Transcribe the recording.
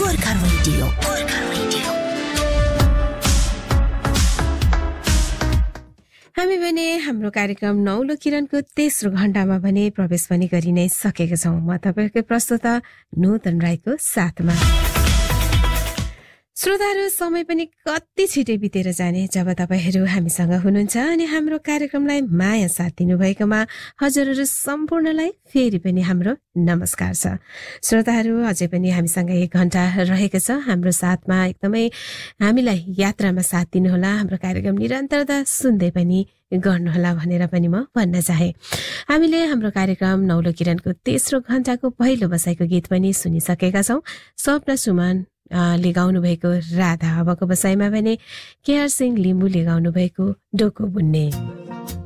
Gorkha radio. हामी भने हाम्रो कार्यक्रम नौलो किरणको तेस्रो घण्टामा भने प्रवेश पनि गरि नै सकेका छौं। म तपाईहरुको प्रस्तुता नूतन राईको साथमा। श्रोताहरू, समय पनि कति छिटै बितेर जाने जब तपाईहरु हामीसँग हुनुहुन्छ अनि हाम्रो कार्यक्रमलाई माया साथ दिनुभएकोमा हजुरहरु सम्पूर्णलाई फेरि पनि हाम्रो नमस्कार छ। श्रोताहरू, अझै पनि हामीसँग 1 घण्टा रहेको छ। हाम्रो साथमा एकदमै हामीलाई यात्रामा साथ दिनुहोला। हाम्रो कार्यक्रम निरन्तरता सुन्दै पनि गर्नुहोला भनेर पनि म भन्न चाहे। हामीले हाम्रो कार्यक्रम नौलो किरणको तेस्रो घण्टाको पहिलो बसाइको गीत पनि सुनिसकेका छौं। स्वप्न सुमन ले गाउनु भएको राधा। अबको बसाइमा भने केआर सिंह लिम्बूले गाउनु भएको डोको बुन्ने।